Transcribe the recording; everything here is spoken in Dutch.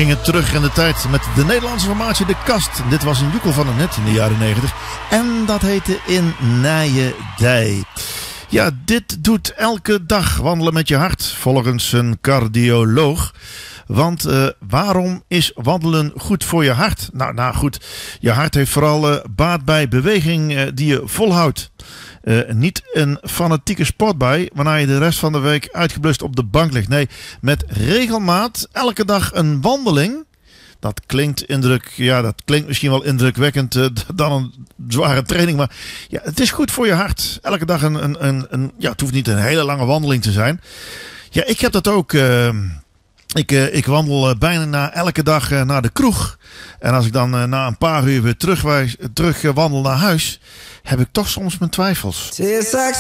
gingen terug in de tijd met de Nederlandse formatie De Kast. Dit was een joekel van het net in de jaren 90. En dat heette In Nijedij. Ja, dit doet elke dag wandelen met je hart, volgens een cardioloog. Want waarom is wandelen goed voor je hart? Nou goed, je hart heeft vooral baat bij beweging die je volhoudt. Niet een fanatieke sportbui waarna je de rest van de week uitgeblust op de bank ligt. Nee, met regelmaat elke dag een wandeling. Dat klinkt misschien wel indrukwekkend dan een zware training. Maar ja, het is goed voor je hart. Elke dag het hoeft niet een hele lange wandeling te zijn. Ja, ik heb dat ook. Ik wandel bijna elke dag naar de kroeg. En als ik dan na een paar uur weer terug wandel naar huis, heb ik toch soms mijn twijfels.